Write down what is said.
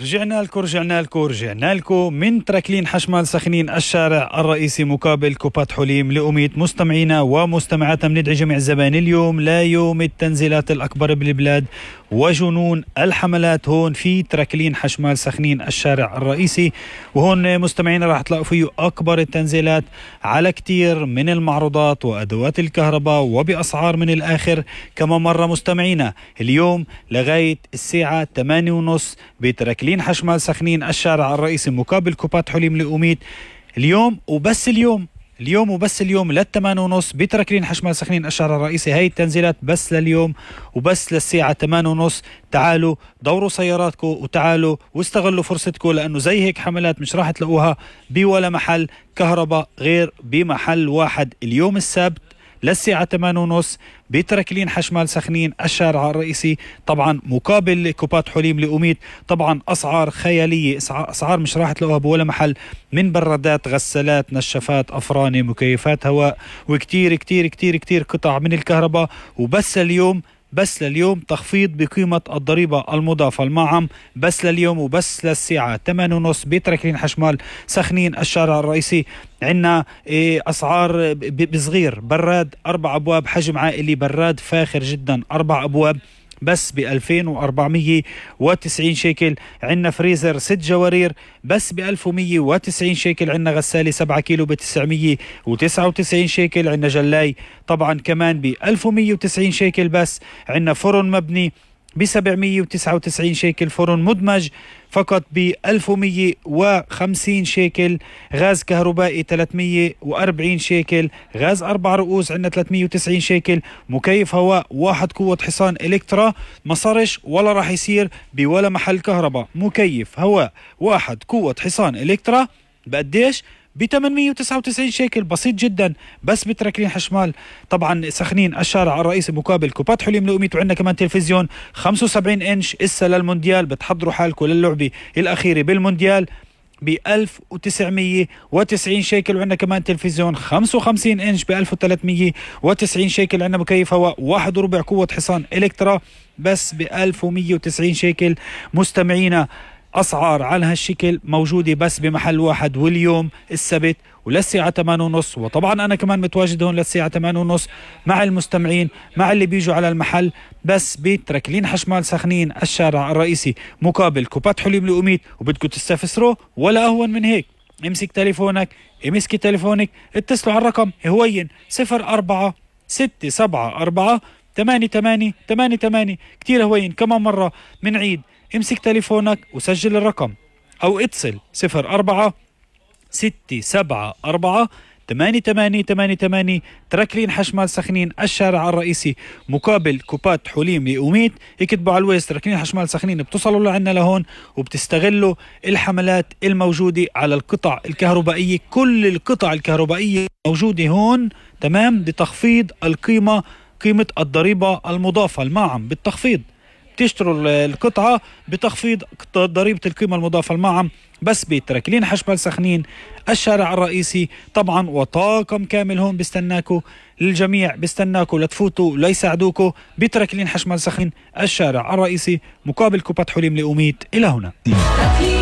رجعنا لكم من تراكلين حشمال سخنين الشارع الرئيسي مقابل كوبات حليم لأميت. مستمعينا ومستمعاتنا بندعي جميع الزبائن اليوم لا يوم التنزيلات الأكبر بالبلاد وجنون الحملات هون في تراكلين حشمال سخنين الشارع الرئيسي. وهون مستمعينا راح تلاقوا فيه أكبر التنزيلات على كتير من المعروضات وأدوات الكهرباء وبأسعار من الآخر. كما مرة مستمعينا اليوم لغاية الساعة 8:30 بتراكلين حشمال سخنين الشارع الرئيسي مقابل كوبات حليم لأميت. اليوم وبس اليوم لل8:30 بتراكلين حشمال سخنين الشارع الرئيسي. هاي التنزيلات بس لليوم وبس للساعة 8:30. تعالوا دوروا سياراتكم وتعالوا واستغلوا فرصتكم، لأنه زي هيك حملات مش راح تلاقوها بولا محل كهرباء غير بمحل واحد اليوم السبت للساعة 8:30 بتراكلين حشمال سخنين الشارع الرئيسي. طبعا مقابل كوبات حليم لأميت. طبعا أسعار خيالية، أسعار مش راح تلاقوها بولا محل، من برادات، غسالات، نشافات، أفرانة، مكيفات هواء وكتير كتير كتير كتير قطع من الكهرباء. وبس لليوم تخفيض بقيمة الضريبة المضافة المعم بس لليوم وبس للساعة 8:30 بتراكلين حشمال سخنين الشارع الرئيسي. عنا أسعار بصغير براد 4 أبواب حجم عائلي، براد فاخر جدا 4 أبواب بس ب2490 شيكل. عنا فريزر 6 جوارير بس ب1190 شيكل. عنا غسالة 7 كيلو ب999 شيكل. عنا جلاي طبعا كمان ب1190 شيكل بس. عنا فرن مبني ب799 شيكل. فرن مدمج فقط ب1150 شيكل. غاز كهربائي 340 شيكل. غاز 4 رؤوس عندنا 390 شيكل. مكيف هواء 1 قوة حصان إلكترا ما صارش ولا راح يصير بولا محل كهرباء. مكيف هواء 1 قوة حصان إلكترا بقديش؟ ب899 شيكل. بسيط جدا بس بتراكلين حشمال طبعا سخنين الشارع الرئيسي مقابل كوبات حليم لأميت. وعندنا كمان تلفزيون 75 إنش إسا للمونديال، بتحضروا حالكم للعبة الأخيرة بالمونديال ب1990 شيكل. وعندنا كمان تلفزيون 55 إنش ب1390 شيكل. عندنا مكيف هواء 1.4 قوة حصان إلكترا بس ب1190 شيكل. مستمعينا أسعار على هالشكل موجودة بس بمحل واحد واليوم السبت وللساعة 8:30. وطبعا أنا كمان متواجد هون للساعة 8:30 مع المستمعين مع اللي بيجوا على المحل بس بتراكلين حشمال سخنين الشارع الرئيسي مقابل كوبات حليم لأميت. وبدكم تستفسروا ولا أهون من هيك، امسكي تليفونك اتصلوا على الرقم هوين 04-674-8888. كتير هوين. كمان مرة من عيد، امسك تليفونك وسجل الرقم او اتصل 04-674-8888. تراكلين حشمال سخنين الشارع الرئيسي مقابل كوبات حليم لأميت. اكتبوا على الويز تراكلين حشمال سخنين، بتصلوا لعنا لهون وبتستغلوا الحملات الموجودة على القطع الكهربائية. كل القطع الكهربائية موجودة هون تمام بتخفيض قيمة الضريبة المضافة المعم بالتخفيض. تشتروا القطعة بتخفيض ضريبة القيمة المضافة المعم بس بتراكلين حشمال سخنين الشارع الرئيسي. طبعا وطاقم كامل هون بيستناكوا، للجميع بيستناكوا لتفوتوا ليساعدوكوا بتراكلين حشمال سخنين الشارع الرئيسي مقابل كوبات حليم لأميت. إلى هنا.